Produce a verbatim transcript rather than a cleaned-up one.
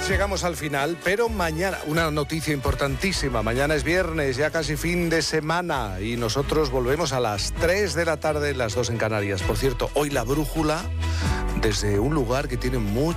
Llegamos al final, pero mañana, una noticia importantísima, mañana es viernes, ya casi fin de semana, y nosotros volvemos a las tres de la tarde, las dos en Canarias. Por cierto, hoy la brújula, desde un lugar que tiene mucho